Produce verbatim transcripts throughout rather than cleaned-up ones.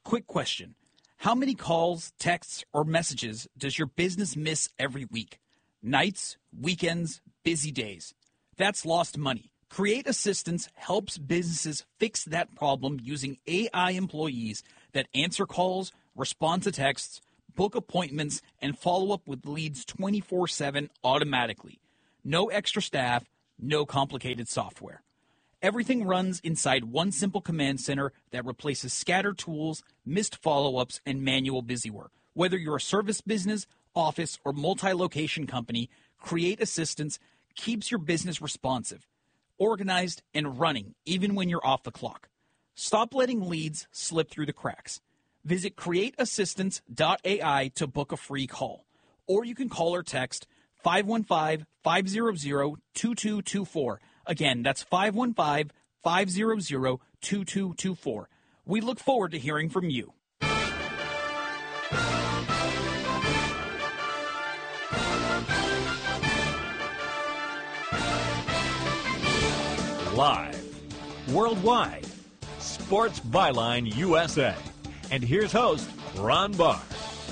Quick question. How many calls, texts, or messages does your business miss every week? Nights, weekends, busy days. That's lost money. Create Assistance helps businesses fix that problem using A I employees that answer calls, respond to texts, book appointments, and follow up with leads twenty-four seven automatically. No extra staff, no complicated software. Everything runs inside one simple command center that replaces scattered tools, missed follow-ups, and manual busywork. Whether you're a service business, office, or multi-location company, Create Assistance keeps your business responsive, organized, and running even when you're off the clock. Stop letting leads slip through the cracks. Visit create assistance dot A I to book a free call. Or you can call or text five one five, five zero zero, two two two four. Again, that's five one five, five zero zero, two two two four. We look forward to hearing from you. Live, worldwide, Sports Byline U S A. And here's host, Ron Barr.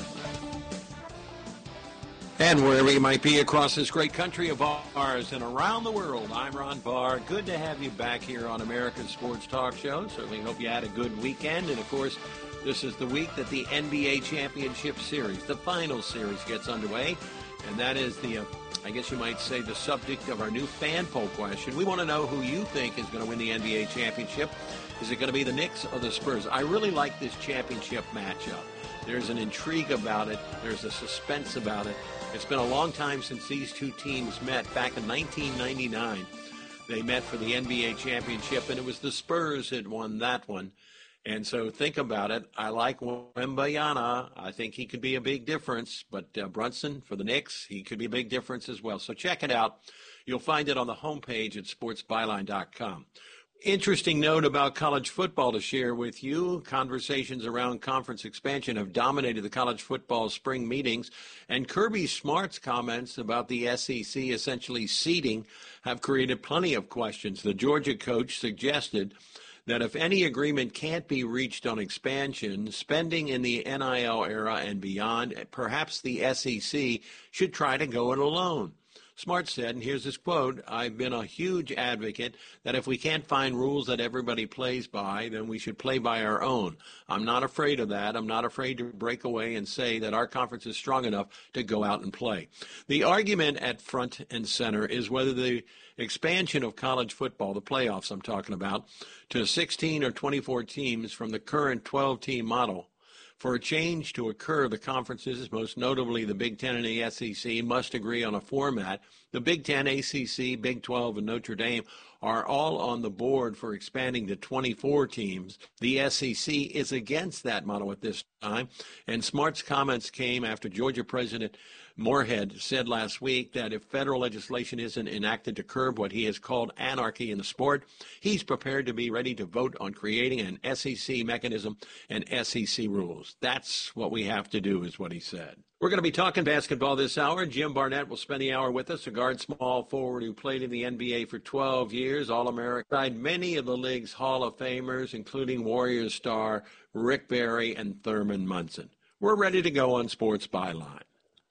And wherever you might be across this great country of ours and around the world, I'm Ron Barr. Good to have you back here on America's Sports Talk Show. Certainly hope you had a good weekend. And, of course, this is the week that the N B A Championship Series, the final series, gets underway. And that is the, uh, I guess you might say, the subject of our new fan poll question. We want to know who you think is going to win the N B A Championship. Is it going to be the Knicks or the Spurs? I really like this championship matchup. There's an intrigue about it. There's a suspense about it. It's been a long time since these two teams met. Back in nineteen ninety-nine, they met for the N B A championship, and it was the Spurs that won that one. And so think about it. I like Wembanyama. I think he could be a big difference. But uh, Brunson for the Knicks, he could be a big difference as well. So check it out. You'll find it on the homepage at sports byline dot com. Interesting note about college football to share with you. Conversations around conference expansion have dominated the college football spring meetings, and Kirby Smart's comments about the S E C essentially seeding have created plenty of questions. The Georgia coach suggested that if any agreement can't be reached on expansion, spending in the N I L era and beyond, perhaps the S E C should try to go it alone. Smart said, and here's his quote, "I've been a huge advocate that if we can't find rules that everybody plays by, then we should play by our own. I'm not afraid of that. I'm not afraid to break away and say that our conference is strong enough to go out and play." The argument at front and center is whether the expansion of college football, the playoffs I'm talking about, to sixteen or twenty-four teams from the current twelve-team model. For a change to occur, the conferences, most notably the Big Ten and the S E C, must agree on a format. The Big Ten, A C C, Big twelve, and Notre Dame are all on the board for expanding to twenty-four teams. The S E C is against that model at this time, and Smart's comments came after Georgia President Moorhead said last week that if federal legislation isn't enacted to curb what he has called anarchy in the sport, he's prepared to be ready to vote on creating an S E C mechanism and S E C rules. That's what we have to do, is what he said. We're going to be talking basketball this hour. Jim Barnett will spend the hour with us, a guard small forward who played in the N B A for twelve years, All-American. Many of the league's Hall of Famers, including Warriors star Rick Barry and Thurman Munson. We're ready to go on Sports Byline.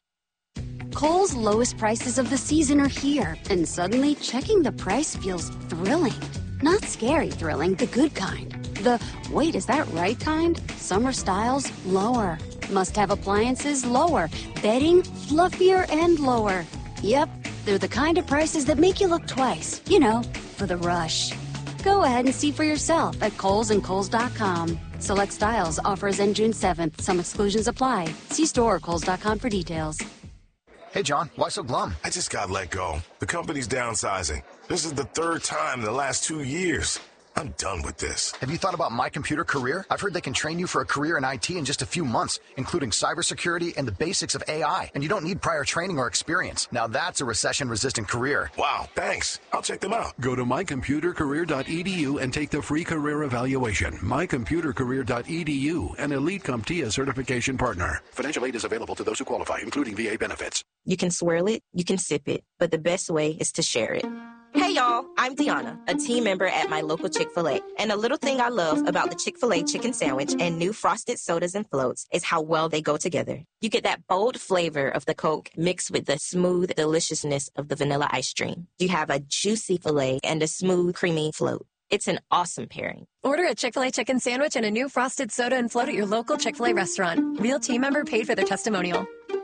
Kohl's lowest prices of the season are here, and suddenly checking the price feels thrilling. Not scary thrilling, the good kind. The, wait, is that right kind? Summer styles, lower. Must-have appliances, lower. Bedding, fluffier and lower. Yep, they're the kind of prices that make you look twice. You know, for the rush. Go ahead and see for yourself at Kohl's and Kohl's dot com. Select styles, offers end June seventh. Some exclusions apply. See store or Kohl's dot com for details. Hey, John, why so glum? I just got let go. The company's downsizing. This is the third time in the last two years. I'm done with this. Have you thought about My Computer Career? I've heard they can train you for a career in I T in just a few months, including cybersecurity and the basics of A I. And you don't need prior training or experience. Now that's a recession-resistant career. Wow, thanks. I'll check them out. Go to my computer career dot e d u and take the free career evaluation. my computer career dot e d u, an Elite CompTIA certification partner. Financial aid is available to those who qualify, including V A benefits. You can swirl it, you can sip it, but the best way is to share it. Hey y'all, I'm Deanna, a team member at my local Chick-fil-A. And a little thing I love about the Chick-fil-A chicken sandwich and new frosted sodas and floats is how well they go together. You get that bold flavor of the Coke mixed with the smooth deliciousness of the vanilla ice cream. You have a juicy filet and a smooth, creamy float. It's an awesome pairing. Order a Chick-fil-A chicken sandwich and a new frosted soda and float at your local Chick-fil-A restaurant. Real team member paid for their testimonial.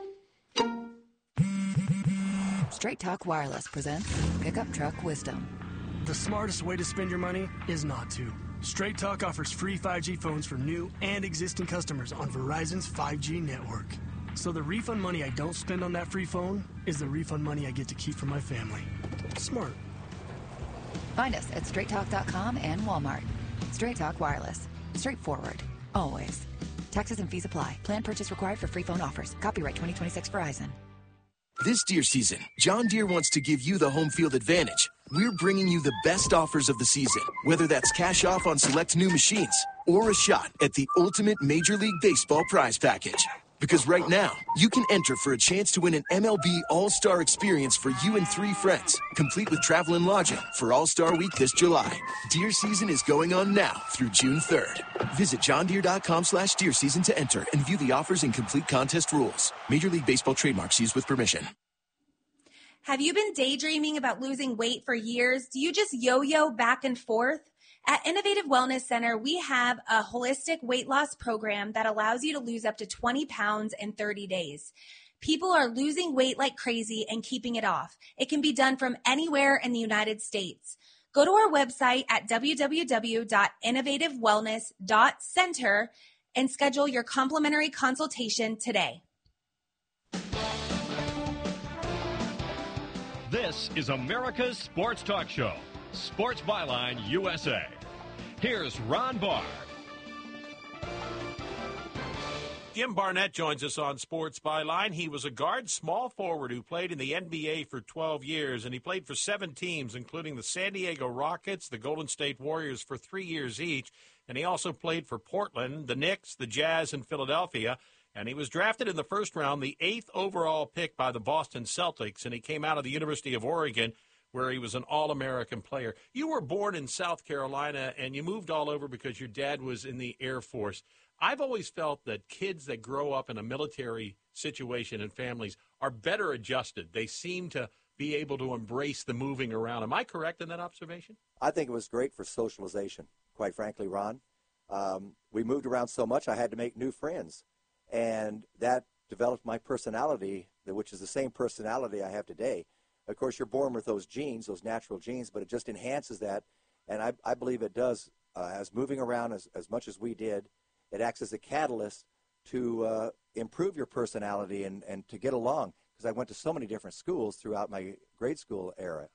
Straight Talk Wireless presents Pickup Truck Wisdom. The smartest way to spend your money is not to. Straight Talk offers free five G phones for new and existing customers on Verizon's five G network. So the refund money I don't spend on that free phone is the refund money I get to keep for my family. Smart. Find us at straight talk dot com and Walmart. Straight Talk Wireless. Straightforward. Always. Taxes and fees apply. Plan purchase required for free phone offers. Copyright twenty twenty-six Verizon. This deer season, John Deere wants to give you the home field advantage. We're bringing you the best offers of the season, whether that's cash off on select new machines or a shot at the ultimate Major League Baseball prize package. Because right now, you can enter for a chance to win an M L B All-Star experience for you and three friends, complete with travel and lodging for All-Star Week this July. Deer season is going on now through June third. Visit john deere dot com slash deer season to enter and view the offers and complete contest rules. Major League Baseball trademarks used with permission. Have you been daydreaming about losing weight for years? Do you just yo-yo back and forth? At Innovative Wellness Center, we have a holistic weight loss program that allows you to lose up to twenty pounds in thirty days. People are losing weight like crazy and keeping it off. It can be done from anywhere in the United States. Go to our website at w w w dot innovative wellness dot center and schedule your complimentary consultation today. This is America's Sports Talk Show, Sports Byline U S A. Here's Ron Barr. Jim Barnett joins us on Sports Byline. He was a guard small forward who played in the N B A for twelve years, and he played for seven teams, including the San Diego Rockets, the Golden State Warriors for three years each, and he also played for Portland, the Knicks, the Jazz, and Philadelphia. And he was drafted in the first round, the eighth overall pick by the Boston Celtics, and he came out of the University of Oregon, where he was an All-American player. You were born in South Carolina, and you moved all over because your dad was in the Air Force. I've always felt that kids that grow up in a military situation and families are better adjusted. They seem to be able to embrace the moving around. Am I correct in that observation? I think it was great for socialization, quite frankly, Ron. Um, we moved around so much, I had to make new friends. And that developed my personality, which is the same personality I have today. Of course, you're born with those genes, those natural genes, but it just enhances that. And I, I believe it does, uh, as moving around as, as much as we did, it acts as a catalyst to uh, improve your personality and, and to get along. Because I went to so many different schools throughout my grade school era.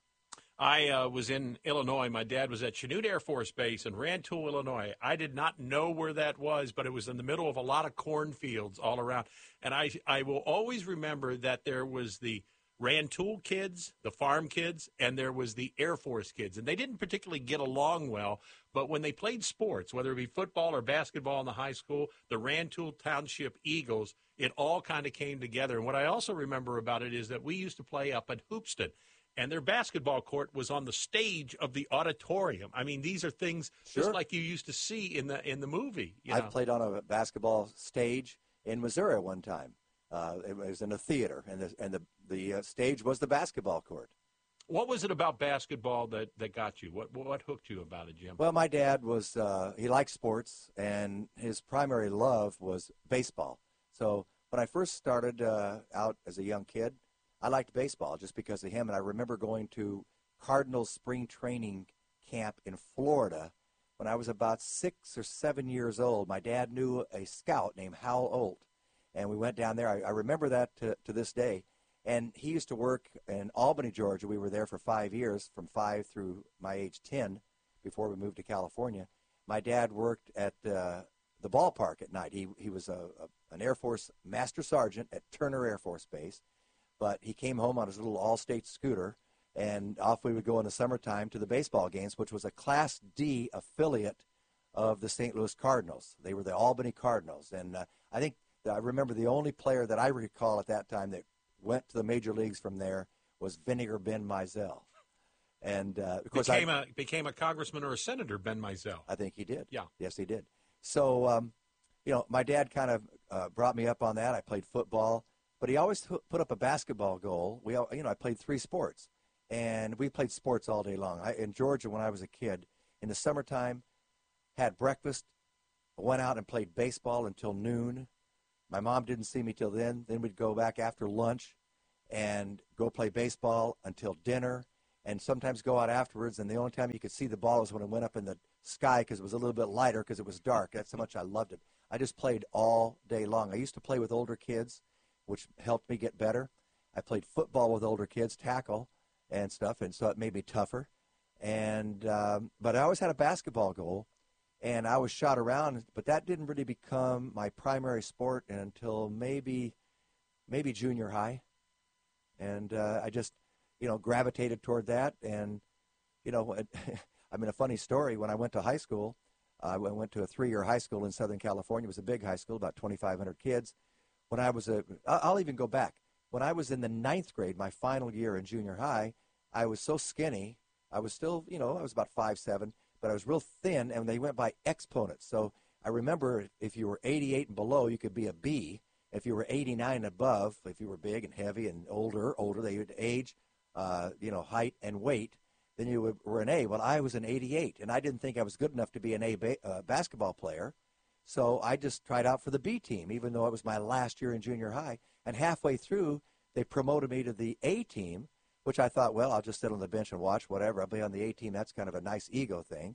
I uh, was in Illinois. My dad was at Chanute Air Force Base in Rantoul, Illinois. I did not know where that was, but it was in the middle of a lot of cornfields all around. And I, I will always remember that there was the Rantoul kids, the farm kids, and there was the Air Force kids. And they didn't particularly get along well, but when they played sports, whether it be football or basketball in the high school, the Rantoul Township Eagles, it all kind of came together. And what I also remember about it is that we used to play up at Hoopston, and their basketball court was on the stage of the auditorium. I mean, these are things Sure. just like you used to see in the in the movie. You I've know? played on a basketball stage in Missouri one time. Uh, it was in a theater, and the, and the, the uh, stage was the basketball court. What was it about basketball that, that got you? What what hooked you about it, Jim? Well, my dad was, uh, he liked sports, and his primary love was baseball. So when I first started uh, out as a young kid, I liked baseball just because of him. And I remember going to Cardinals spring training camp in Florida when I was about six or seven years old. My dad knew a scout named Hal Olt, and we went down there. I, I remember that to, to this day. And he used to work in Albany, Georgia. We were there for five years, from five through my age ten, before we moved to California. My dad worked at uh, the ballpark at night. He he was a, a an Air Force Master Sergeant at Turner Air Force Base, but he came home on his little All-State scooter, and off we would go in the summertime to the baseball games, which was a Class D affiliate of the Saint Louis Cardinals. They were the Albany Cardinals, and uh, I think that I remember the only player that I recall at that time that went to the major leagues from there was Vinegar Ben Mizell. And, uh, of course, became I, a became a congressman or a senator, Ben Mizell. I think he did. Yeah. Yes, he did. So, um, you know, my dad kind of uh, brought me up on that. I played football, but he always put up a basketball goal. We, all, you know, I played three sports, and we played sports all day long. I, in Georgia, when I was a kid, in the summertime, had breakfast, went out and played baseball until noon. My mom didn't see me till then. Then we'd go back after lunch and go play baseball until dinner, and sometimes go out afterwards. And the only time you could see the ball was when it went up in the sky because it was a little bit lighter because it was dark. That's how much I loved it. I just played all day long. I used to play with older kids, which helped me get better. I played football with older kids, tackle and stuff, and so it made me tougher. And um, but I always had a basketball goal, and I was shot around, but that didn't really become my primary sport until maybe maybe junior high. And uh, I just, you know, gravitated toward that. And, you know, I mean, a funny story, when I went to high school, uh, I went to a three-year high school in Southern California. It was a big high school, about twenty-five hundred kids. When I was a, I'll even go back. When I was in the ninth grade, my final year in junior high, I was so skinny. I was still, you know, I was about five seven, but I was real thin, and they went by exponents. So I remember if you were eighty-eight and below, you could be a B. If you were eighty-nine and above, if you were big and heavy and older, older, they would age, uh, you know, height and weight, then you were an A. Well, I was an eighty-eight, and I didn't think I was good enough to be an A ba- uh, basketball player. So I just tried out for the B team, even though it was my last year in junior high. And halfway through, they promoted me to the A team, which I thought, well, I'll just sit on the bench and watch, whatever. I'll be on the A team. That's kind of a nice ego thing.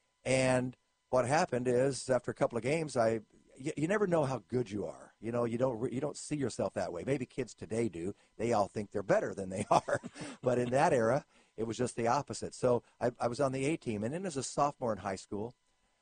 And what happened is, after a couple of games, I you, you never know how good you are. You know, you don't you don't see yourself that way. Maybe kids today do. They all think they're better than they are. But in that era, it was just the opposite. So I, I was on the A team. And then as a sophomore in high school,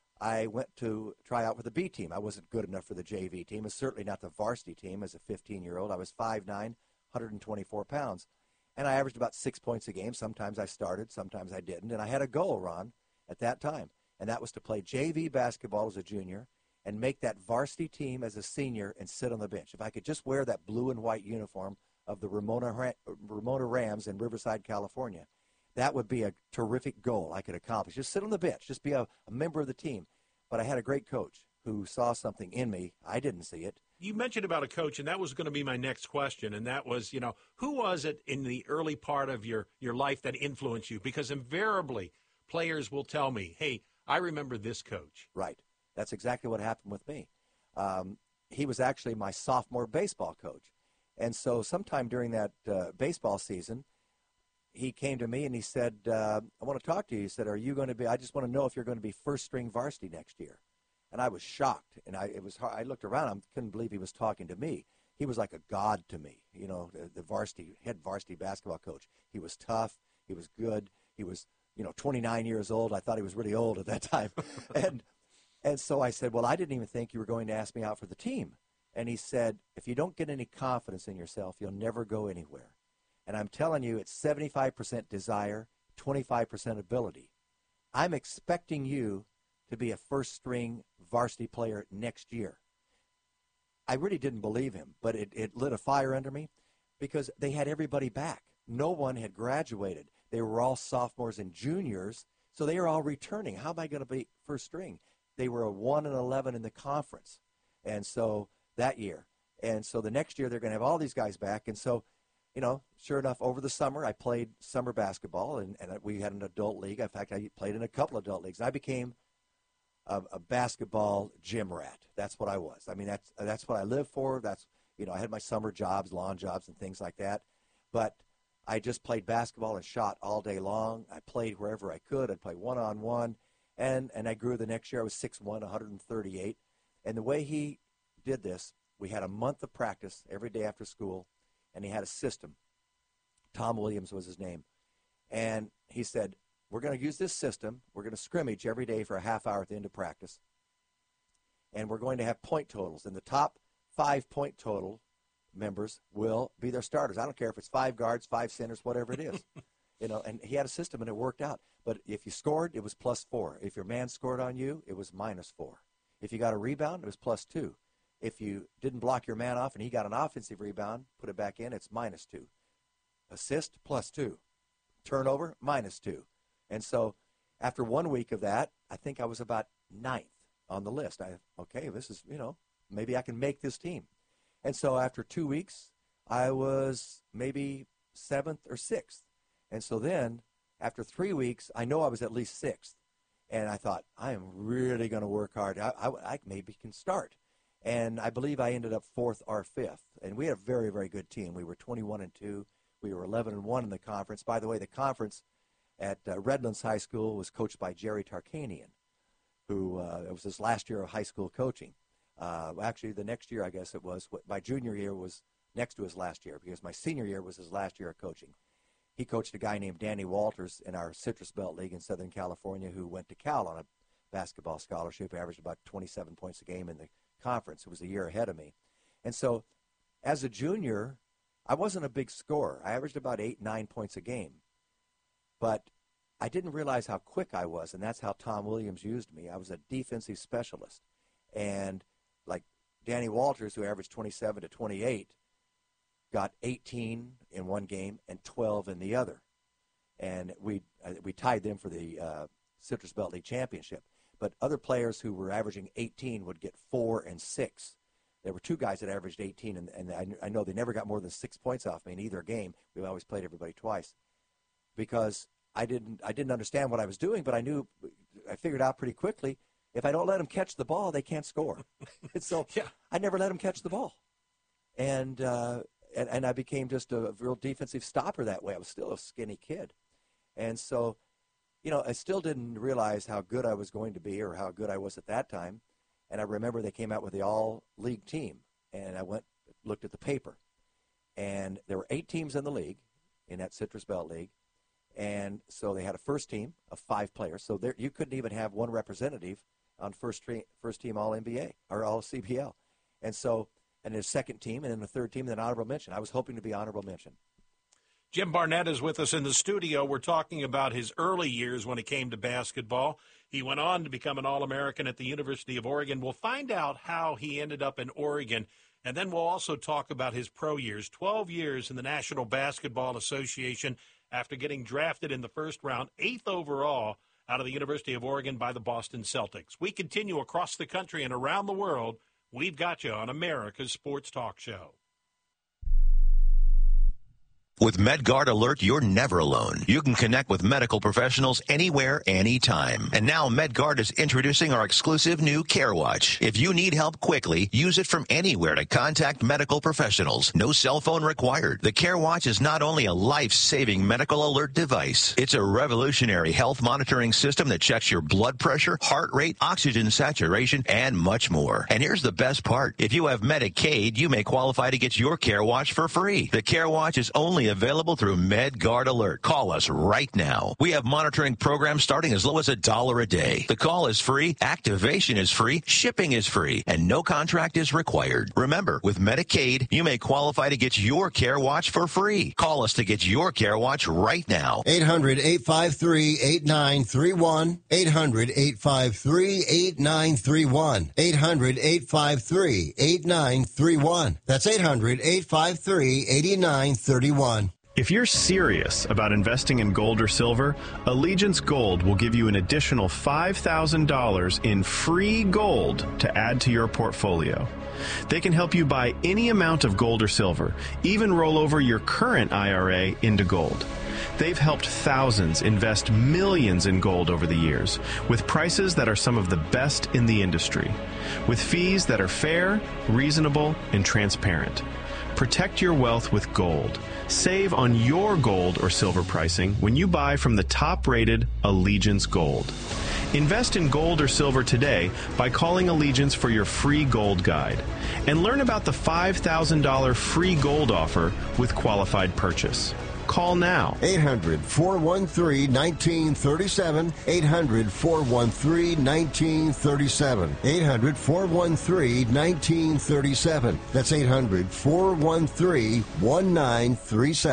I went to try out for the B team. I wasn't good enough for the J V team. It's certainly not the varsity team as a fifteen-year-old. I was five nine, one hundred twenty-four pounds. And I averaged about six points a game. Sometimes I started, sometimes I didn't. And I had a goal, Ron, at that time. And that was to play J V basketball as a junior and make that varsity team as a senior and sit on the bench. If I could just wear that blue and white uniform of the Ramona, Ramona Rams in Riverside, California, that would be a terrific goal I could accomplish. Just sit on the bench, just be a, a member of the team. But I had a great coach who saw something in me. I didn't see it. You mentioned about a coach, and that was going to be my next question, and that was, you know, who was it in the early part of your, your life that influenced you? Because invariably, players will tell me, hey, I remember this coach. Right. That's exactly what happened with me. Um, he was actually my sophomore baseball coach. And so sometime during that uh, baseball season, he came to me and he said, uh, I want to talk to you. He said, are you going to be, I just want to know if you're going to be first string varsity next year. And I was shocked. And I, it was hard. I looked around. I couldn't believe he was talking to me. He was like a god to me, you know, the, the varsity, head varsity basketball coach. He was tough. He was good. He was, you know, twenty-nine years old. I thought he was really old at that time. and and so I said, well, I didn't even think you were going to ask me out for the team. And he said, if you don't get any confidence in yourself, you'll never go anywhere. And I'm telling you, it's seventy-five percent desire, twenty-five percent ability. I'm expecting you to be a first-string varsity player next year. I really didn't believe him, but it, it lit a fire under me because they had everybody back. No one had graduated. They were all sophomores and juniors, so they were all returning. How am I going to be first string? They were a one and eleven in the conference, and so that year. And so the next year they're going to have all these guys back, and so you know, sure enough, over the summer, I played summer basketball, and, and we had an adult league. In fact, I played in a couple of adult leagues. I became a, a basketball gym rat. That's what I was. I mean, that's that's what I lived for. That's, you know, I had my summer jobs, lawn jobs, and things like that. But I just played basketball and shot all day long. I played wherever I could. I'd play one-on-one, and, and I grew the next year. I was six one, one hundred thirty-eight. And the way he did this, we had a month of practice every day after school. And he had a system. Tom Williams was his name. And he said, we're going to use this system. We're going to scrimmage every day for a half hour at the end of practice. And we're going to have point totals. And the top five point total members will be their starters. I don't care if it's five guards, five centers, whatever it is. you know, and he had a system, and it worked out. But if you scored, it was plus four. If your man scored on you, it was minus four. If you got a rebound, it was plus two. If you didn't block your man off and he got an offensive rebound, put it back in, it's minus two. Assist, plus two. turnover, minus two. And so after one week of that, I think I was about ninth on the list. I okay, this is, you know, maybe I can make this team. And so after two weeks, I was maybe seventh or sixth. And so then after three weeks, I know I was at least sixth. And I thought, I am really going to work hard. I, I, I maybe can start. And I believe I ended up fourth or fifth. And we had a very, very good team. We were twenty-one and two. We were eleven and one in the conference. By the way, the conference at uh, Redlands High School was coached by Jerry Tarkanian, who uh, it was his last year of high school coaching. Uh, actually, the next year, I guess it was, my junior year was next to his last year, because my senior year was his last year of coaching. He coached a guy named Danny Walters in our Citrus Belt League in Southern California, who went to Cal on a basketball scholarship, averaged about twenty-seven points a game in the conference. It was a year ahead of me. And so as a junior, I wasn't a big scorer. I averaged about eight, nine points a game. But I didn't realize how quick I was, and that's how Tom Williams used me. I was a defensive specialist. And like Danny Walters, who averaged twenty-seven to twenty-eight, got eighteen in one game and twelve in the other. And we uh, we tied them for the uh, Citrus Belt League Championship. But other players who were averaging eighteen would get four and six. There were two guys that averaged eighteen, and, and I, I know they never got more than six points off me in either game. We've always played everybody twice. Because I didn't I didn't understand what I was doing, but I knew, I figured out pretty quickly, if I don't let them catch the ball, they can't score. And so yeah. I never let them catch the ball. And, uh, and and I became just a real defensive stopper that way. I was still a skinny kid. And so, you know, I still didn't realize how good I was going to be or how good I was at that time. And I remember they came out with the all-league team. And I went, looked at the paper. And there were eight teams in the league, in that Citrus Belt League. And so they had a first team of five players. So there, you couldn't even have one representative on first, tre- first team All N B A or All C B L. And so, and then a second team, and then a third team, and then honorable mention. I was hoping to be honorable mention. Jim Barnett is with us in the studio. We're talking about his early years when it came to basketball. He went on to become an All-American at the University of Oregon. We'll find out how he ended up in Oregon, and then we'll also talk about his pro years, twelve years in the National Basketball Association after getting drafted in the first round, eighth overall out of the University of Oregon by the Boston Celtics. We continue across the country and around the world. We've got you on America's Sports Talk Show. With MedGuard Alert, you're never alone. You can connect with medical professionals anywhere, anytime. And now MedGuard is introducing our exclusive new CareWatch. If you need help quickly, use it from anywhere to contact medical professionals. No cell phone required. The CareWatch is not only a life-saving medical alert device, it's a revolutionary health monitoring system that checks your blood pressure, heart rate, oxygen saturation, and much more. And here's the best part. If you have Medicaid, you may qualify to get your CareWatch for free. The CareWatch is only available through MedGuard Alert. Call us right now. We have monitoring programs starting as low as a dollar a day. The call is free, activation is free, shipping is free, and no contract is required. Remember, with Medicaid, you may qualify to get your CareWatch for free. Call us to get your CareWatch right now. eight hundred, eight five three, eight nine three one. eight hundred, eight five three, eight nine three one. eight hundred, eight five three, eight nine three one. That's eight hundred, eight five three, eight nine three one. If you're serious about investing in gold or silver, Allegiance Gold will give you an additional five thousand dollars in free gold to add to your portfolio. They can help you buy any amount of gold or silver, even roll over your current I R A into gold. They've helped thousands invest millions in gold over the years, with prices that are some of the best in the industry, with fees that are fair, reasonable, and transparent. Protect your wealth with gold. Save on your gold or silver pricing when you buy from the top-rated Allegiance Gold. Invest in gold or silver today by calling Allegiance for your free gold guide. And learn about the five thousand dollars free gold offer with qualified purchase. Call now. eight hundred, four one three, one nine three seven. eight hundred, four one three, one nine three seven. eight hundred, four one three, one nine three seven. That's eight hundred, four one three, one nine three seven.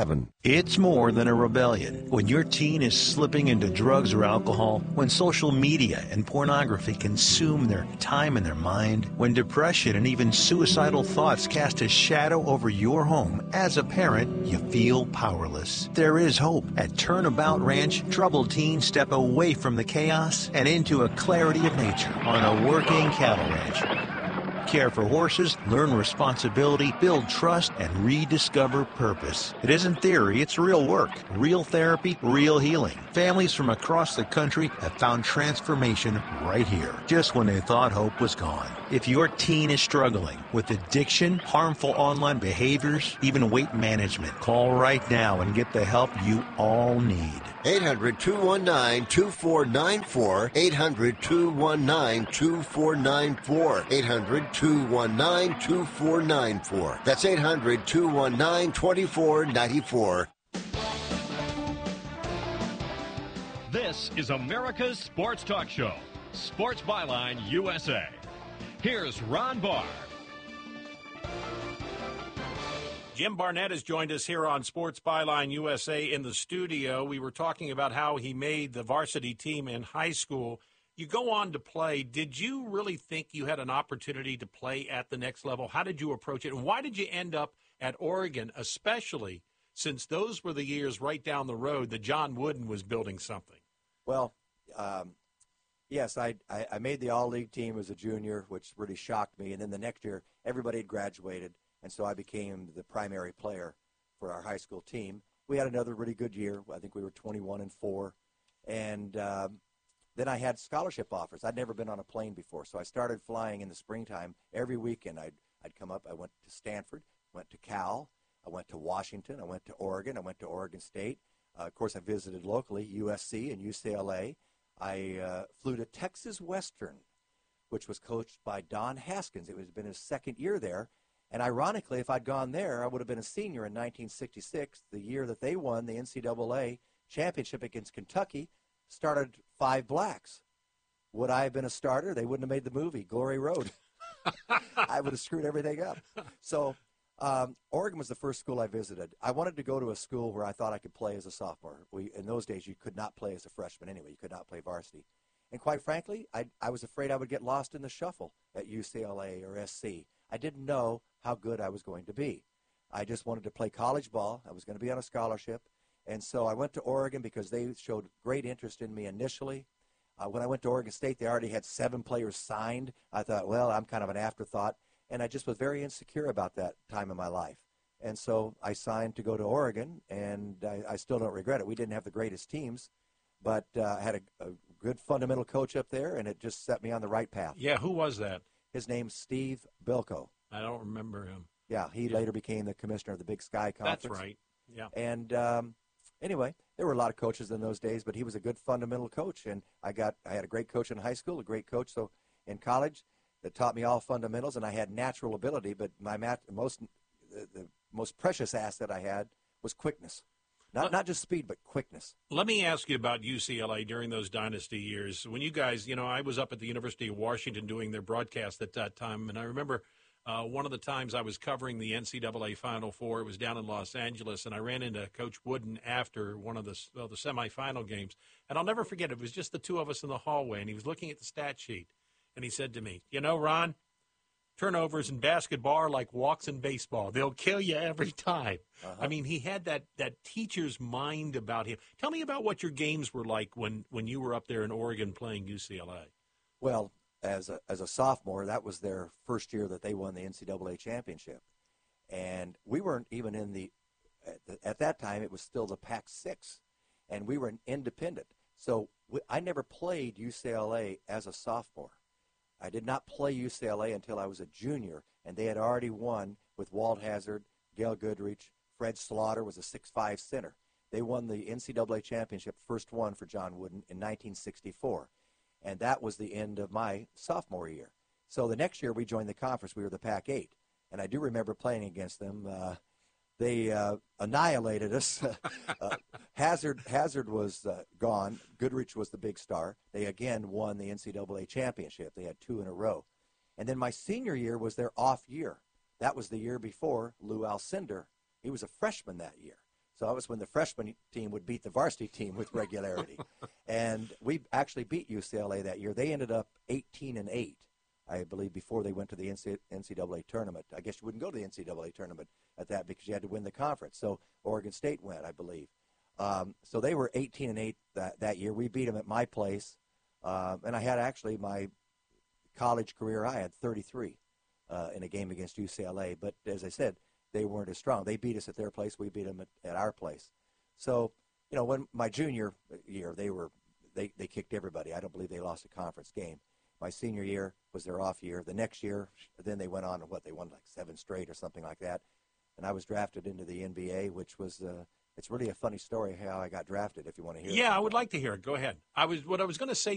It's more than a rebellion. When your teen is slipping into drugs or alcohol, when social media and pornography consume their time and their mind, when depression and even suicidal thoughts cast a shadow over your home, as a parent, you feel powerless. There is hope. At Turnabout Ranch, troubled teens step away from the chaos and into a clarity of nature on a working cattle ranch. Care for horses, learn responsibility, build trust, and rediscover purpose. It isn't theory, it's real work. Real therapy, real healing. Families from across the country have found transformation right here, just when they thought hope was gone. If your teen is struggling with addiction, harmful online behaviors, even weight management, call right now and get the help you all need. eight hundred, two one nine, two four nine four. eight hundred, two one nine, two four nine four. eight hundred, two one nine, two four nine four. That's eight hundred, two one nine, two four nine four. This is America's Sports Talk Show, Sports Byline U S A. Here's Ron Barr. Jim Barnett has joined us here on Sports Byline U S A in the studio. We were talking about how he made the varsity team in high school. You go on to play. Did you really think you had an opportunity to play at the next level? How did you approach it? And why did you end up at Oregon, especially since those were the years right down the road that John Wooden was building something? Well, um, yes, I, I, I made the all-league team as a junior, which really shocked me. And then the next year, everybody had graduated. And so I became the primary player for our high school team. We had another really good year. I think we were twenty-one and four. And um, then I had scholarship offers. I'd never been on a plane before, so I started flying in the springtime. Every weekend I'd, I'd come up. I went to Stanford, went to Cal, I went to Washington, I went to Oregon, I went to Oregon State. Uh, of course, I visited locally, U S C and U C L A. I uh, flew to Texas Western, which was coached by Don Haskins. It had been his second year there. And ironically, if I'd gone there, I would have been a senior in nineteen sixty-six, the year that they won the N C double A championship against Kentucky, started five blacks. Would I have been a starter? They wouldn't have made the movie, Glory Road. I would have screwed everything up. So um, Oregon was the first school I visited. I wanted to go to a school where I thought I could play as a sophomore. We, in those days, you could not play as a freshman anyway. You could not play varsity. And quite frankly, I, I was afraid I would get lost in the shuffle at U C L A or S C. I didn't know how good I was going to be. I just wanted to play college ball. I was going to be on a scholarship. And so I went to Oregon because they showed great interest in me initially. Uh, when I went to Oregon State, they already had seven players signed. I thought, well, I'm kind of an afterthought. And I just was very insecure about that time in my life. And so I signed to go to Oregon, and I, I still don't regret it. We didn't have the greatest teams, but uh, I had a, a good fundamental coach up there, and it just set me on the right path. Yeah, who was that? His name's Steve Bilko. I don't remember him. Yeah, he yeah. later became the commissioner of the Big Sky Conference. That's right, yeah. And um, anyway, there were a lot of coaches in those days, but he was a good fundamental coach. And I got I had a great coach in high school, a great coach so in college that taught me all fundamentals, and I had natural ability, but my mat, most the, the most precious asset I had was quickness. Not not just speed, but quickness. Let me ask you about U C L A during those dynasty years. When you guys, you know, I was up at the University of Washington doing their broadcast at that time, and I remember uh, one of the times I was covering the N C double A Final Four. It was down in Los Angeles, and I ran into Coach Wooden after one of the, well, the semifinal games. And I'll never forget, it was just the two of us in the hallway, and he was looking at the stat sheet, and he said to me, you know, Ron, turnovers in basketball are like walks in baseball. They'll kill you every time. Uh-huh. I mean, he had that, that teacher's mind about him. Tell me about what your games were like when, when you were up there in Oregon playing U C L A. Well, as a, as a sophomore, that was their first year that they won the N C double A championship. And we weren't even in the – at that time, it was still the Pac six, and we were an independent. So we, I never played U C L A as a sophomore. I did not play U C L A until I was a junior, and they had already won with Walt Hazzard, Gail Goodrich, Fred Slaughter was a six five center. They won the N C double A championship, first one for John Wooden, in nineteen sixty-four. And that was the end of my sophomore year. So the next year we joined the conference. We were the Pac eight. And I do remember playing against them. Uh, they uh, annihilated us. uh, Hazard Hazard was uh, gone. Goodrich was the big star. They again won the N C double A championship. They had two in a row. And then my senior year was their off year. That was the year before Lou Alcindor. He was a freshman that year. So that was when the freshman team would beat the varsity team with regularity. And we actually beat U C L A that year. They ended up eighteen and eight, I believe, before they went to the N C double A tournament. I guess you wouldn't go to the N C double A tournament at that because you had to win the conference. So Oregon State went, I believe. Um, so they were eighteen and eight that, that year. We beat them at my place. Um, and I had actually my college career, I had thirty-three uh, in a game against U C L A. But as I said, they weren't as strong. They beat us at their place. We beat them at, at our place. So, you know, when my junior year, they were they, they kicked everybody. I don't believe they lost a conference game. My senior year was their off year. The next year, then they went on and what, they won like seven straight or something like that. And I was drafted into the N B A, which was uh, it's really a funny story how I got drafted. If you want to hear it. Yeah, I would like to hear it. Go ahead. I was what I was going to say